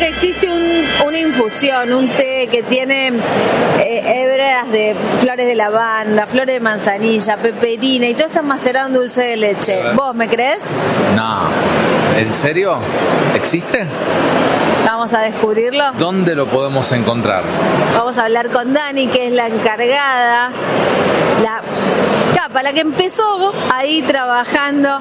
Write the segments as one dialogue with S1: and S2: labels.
S1: que existe una infusión, un té que tiene hebras de flores de lavanda, flores de manzanilla, peperina y todo está macerado en dulce de leche. ¿Vos me crees?
S2: No. ¿En serio? ¿Existe?
S1: Vamos a descubrirlo.
S2: ¿Dónde lo podemos encontrar?
S1: Vamos a hablar con Dani, que es la encargada, la que empezó ahí trabajando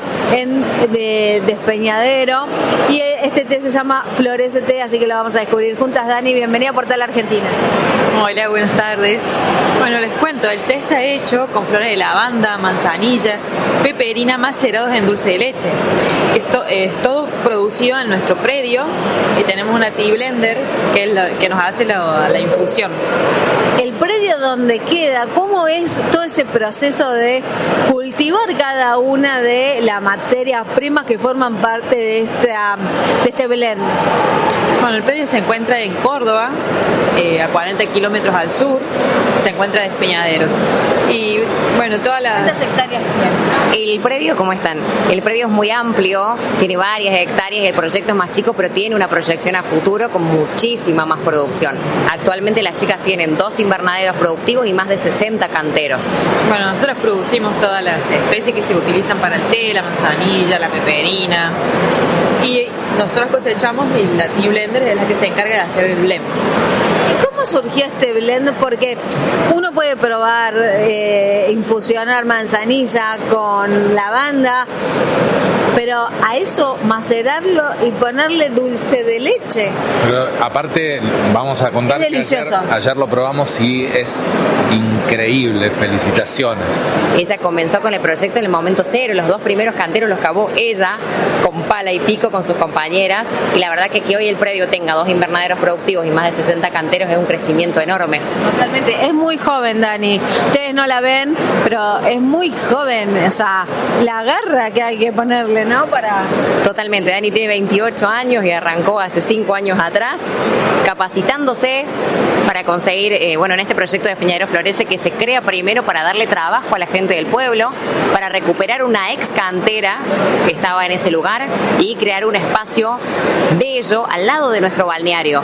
S1: de Despeñadero, y este té se llama Florece Té, así que lo vamos a descubrir juntas. Dani, bienvenida a Portal Argentina.
S3: Hola, buenas tardes. Bueno, les cuento, el té está hecho con flores de lavanda, manzanilla, peperina macerados en dulce de leche. Esto es todo producido en nuestro predio y tenemos una tea blender que es que nos hace la infusión.
S1: El predio donde queda, ¿cómo es todo ese proceso de cultivar cada una de las materias primas que forman parte de este blend?
S3: Bueno, el predio se encuentra en Córdoba, a 40 kilómetros al sur, se encuentra Despeñaderos. Y bueno,
S1: ¿Cuántas hectáreas tiene?
S4: El predio, ¿cómo están? El predio es muy amplio, tiene varias hectáreas, el proyecto es más chico, pero tiene una proyección a futuro con muchísima más producción. Actualmente las chicas tienen 2 invernaderos productivos y más de 60 canteros.
S3: Bueno, nosotros producimos todas las especies que se utilizan para el té, la manzanilla, la peperina. Y nosotros cosechamos y la tea blender es la que se encarga de hacer el blend.
S1: ¿Y cómo surgió este blend? Porque uno puede probar infusionar manzanilla con lavanda, pero a eso macerarlo y ponerle dulce de leche.
S2: Pero aparte, vamos a contar
S1: es delicioso.
S2: Que ayer lo probamos y es increíble. Felicitaciones.
S4: Ella comenzó con el proyecto en el momento cero. Los 2 primeros canteros los cavó ella con pala y pico con sus compañeras, y la verdad que hoy el predio tenga 2 invernaderos productivos y más de 60 canteros es un crecimiento enorme.
S1: Totalmente. Es muy joven, Dani. Ustedes no la ven, pero es muy joven. O sea, la garra que hay que ponerle, ¿no?
S4: Totalmente. Dani tiene 28 años y arrancó hace 5 años atrás capacitándose para conseguir, en este proyecto de Despeñaderos Florece, que se crea primero para darle trabajo a la gente del pueblo, para recuperar una ex cantera que estaba en ese lugar y crear un espacio bello al lado de nuestro balneario.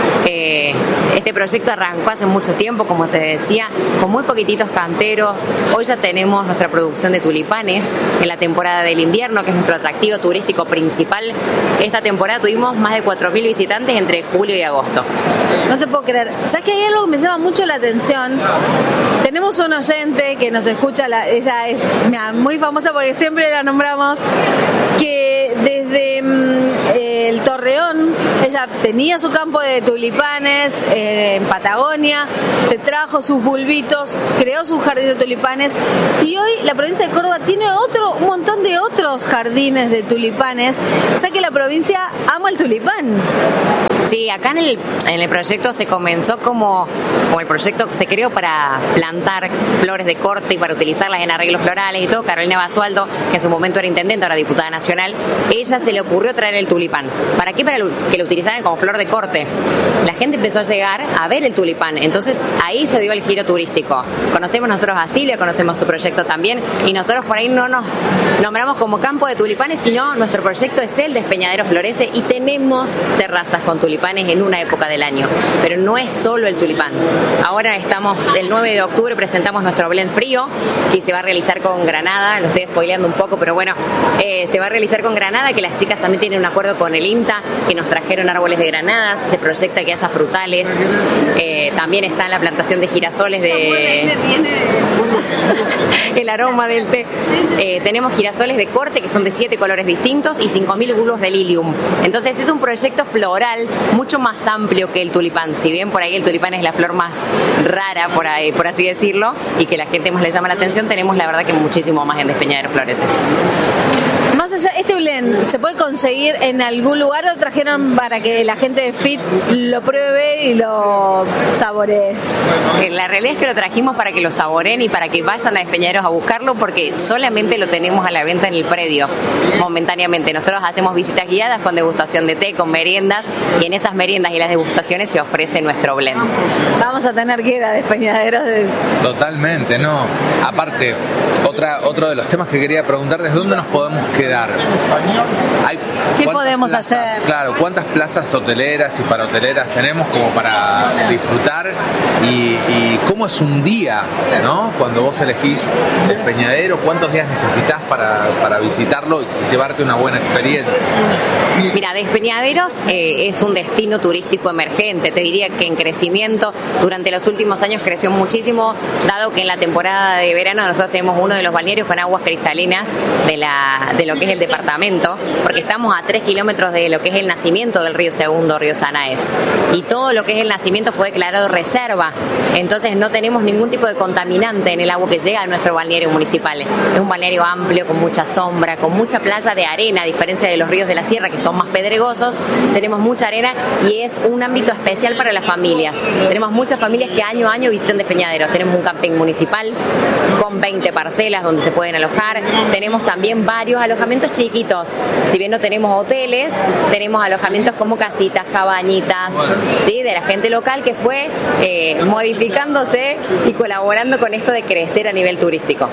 S4: Este proyecto arrancó hace mucho tiempo, como te decía, con muy poquititos canteros. Hoy ya tenemos nuestra producción de tulipanes en la temporada del invierno, que es nuestro atractivo turístico principal. Esta temporada tuvimos más de 4.000 visitantes entre julio y agosto.
S1: No te puedo creer. ¿Sabes que hay algo que me llama mucho la atención? Tenemos un oyente que nos escucha, ella es muy famosa porque siempre la nombramos, que desde el Torreón, ella tenía su campo de tulipanes en Patagonia, se trajo sus bulbitos, creó su jardín de tulipanes, y hoy la provincia de Córdoba tiene un montón de otros jardines de tulipanes. O sea que la provincia ama el tulipán.
S4: Sí, acá en el proyecto se comenzó como el proyecto se creó para plantar flores de corte y para utilizarlas en arreglos florales y todo. Carolina Basualdo, que en su momento era intendente, ahora diputada nacional, ella se le ocurrió traer el tulipán. ¿Para qué? Para que lo utilizaran como flor de corte. La gente empezó a llegar a ver el tulipán, entonces ahí se dio el giro turístico. Conocemos nosotros a Silvia, conocemos su proyecto también, y nosotros por ahí no nos nombramos como campo de tulipanes, sino nuestro proyecto es el Despeñaderos Florece y tenemos terrazas con tulipanes en una época del año, pero no es solo el tulipán. Ahora estamos, el 9 de octubre presentamos nuestro blend frío, que se va a realizar con granada, lo estoy spoileando un poco, pero bueno, se va a realizar con granada, que las chicas también tienen un acuerdo con el INTA, que nos trajeron árboles de granadas, se proyecta que haya frutales, también está en la plantación de girasoles el aroma del té. Tenemos girasoles de corte que son de 7 colores distintos y 5.000 bulbos de lilium. Entonces es un proyecto floral mucho más amplio que el tulipán. Si bien por ahí el tulipán es la flor más rara, por así decirlo, y que la gente más le llama la atención, tenemos la verdad que muchísimo más en Despeñaderos Florece.
S1: Más allá, ¿este blend se puede conseguir en algún lugar o trajeron para que la gente de FIT lo pruebe y lo saboree?
S4: La realidad es que lo trajimos para que lo saboreen y para que vayan a Despeñaderos a buscarlo, porque solamente lo tenemos a la venta en el predio momentáneamente. Nosotros hacemos visitas guiadas con degustación de té, con meriendas, y en esas meriendas y las degustaciones se ofrece nuestro blend.
S1: Vamos a tener que ir a Despeñaderos.
S2: Totalmente, no. Aparte, otro de los temas que quería preguntar, ¿desde dónde nos podemos quedar quedar.
S1: ¿Qué podemos hacer?
S2: Claro, ¿cuántas plazas hoteleras y parahoteleras tenemos como para disfrutar? Y cómo es un día, ¿no? Cuando vos elegís Despeñadero, ¿cuántos días necesitas para visitarlo y llevarte una buena experiencia?
S4: Mira, Despeñaderos es un destino turístico emergente. Te diría que en crecimiento durante los últimos años creció muchísimo, dado que en la temporada de verano nosotros tenemos uno de los balnearios con aguas cristalinas de lo que es el departamento, porque estamos a 3 kilómetros de lo que es el nacimiento del río Segundo, río Sanaes. Y todo lo que es el nacimiento fue declarado reserva. Entonces no tenemos ningún tipo de contaminante en el agua que llega a nuestro balneario municipal. Es un balneario amplio, con mucha sombra, con mucha playa de arena, a diferencia de los ríos de la sierra que son más pedregosos. Tenemos mucha arena y es un ámbito especial para las familias. Tenemos muchas familias que año a año visitan Despeñaderos. Tenemos un camping municipal con 20 parcelas donde se pueden alojar. Tenemos también varios alojamientos chiquitos. Si bien no tenemos hoteles, tenemos alojamientos como casitas, cabañitas, ¿sí? De la gente local que fue modificándose y colaborando con esto de crecer a nivel turístico.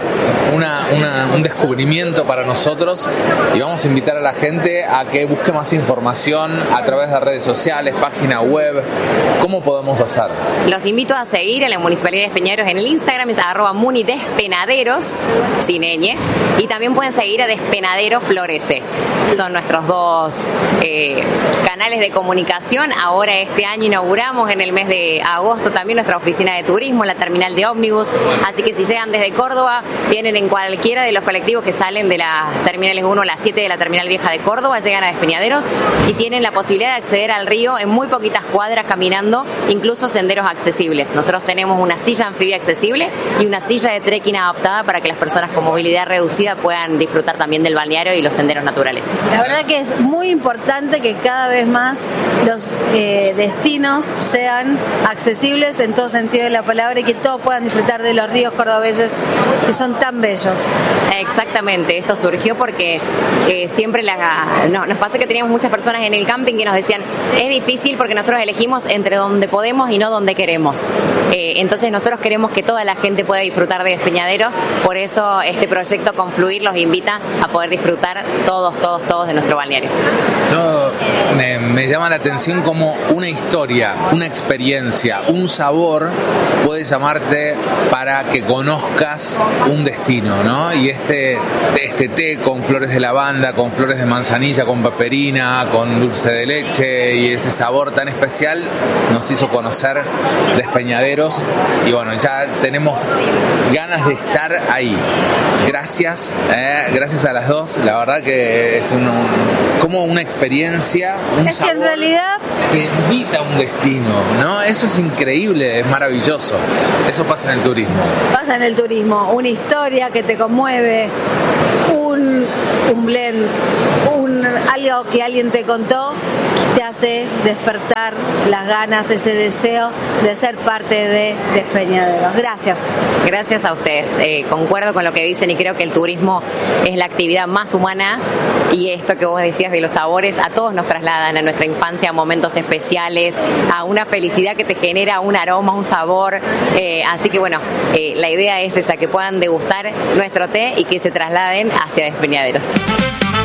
S2: Un descubrimiento para nosotros, y vamos a invitar a la gente a que busque más información a través de redes sociales, página web. ¿Cómo podemos hacer?
S4: Los invito a seguir a la Municipalidad de Despeñaderos en el Instagram, es @munidespenaderos, sin ñ, y también pueden seguir a Despenaderos Florece. Son nuestros dos canales de comunicación. Ahora este año inauguramos en el mes de agosto también nuestra oficina de turismo, la terminal de ómnibus, así que si llegan desde Córdoba, vienen en cualquiera de los colectivos que salen de las terminales 1 a las 7 de la terminal vieja de Córdoba, llegan a Despeñaderos y tienen la posibilidad de acceder al río en muy poquitas cuadras caminando, incluso senderos accesibles. Nosotros tenemos una silla anfibia accesible y una silla de trekking adaptada para que las personas con movilidad reducida puedan disfrutar también del balneario y los senderos naturales.
S1: La verdad que es muy importante que cada vez más los destinos sean accesibles en todo sentido de la palabra y que todos puedan disfrutar de los ríos cordobeses que son tan bellos.
S4: Exactamente, esto surgió porque siempre nos pasó que teníamos muchas personas en el camping que nos decían, es difícil porque nosotros elegimos entre donde podemos y no donde queremos. Entonces nosotros queremos que toda la gente pueda disfrutar de Despeñaderos, por eso este proyecto Confluir los invita a poder disfrutar todos de nuestro balneario.
S2: Me llama la atención como una historia, una experiencia, un sabor puede llamarte para que conozcas un destino, ¿no? Y este té con flores de lavanda, con flores de manzanilla, con peperina, con dulce de leche y ese sabor tan especial nos hizo conocer Despeñaderos y bueno, ya tenemos ganas de estar ahí. Gracias a las dos, la verdad que es como una experiencia, un sabor que en realidad que invita a un destino, ¿no? Eso es increíble, es maravilloso. Eso pasa en el turismo.
S1: Pasa en el turismo, una historia que te conmueve, un blend, algo que alguien te contó que te hace despertar las ganas, ese deseo de ser parte de Despeñaderos. Gracias.
S4: Gracias a ustedes. Concuerdo con lo que dicen y creo que el turismo es la actividad más humana y esto que vos decías de los sabores a todos nos trasladan a nuestra infancia, a momentos especiales, a una felicidad que te genera un aroma, un sabor. Así que bueno, la idea es esa, que puedan degustar nuestro té y que se trasladen hacia Despeñaderos.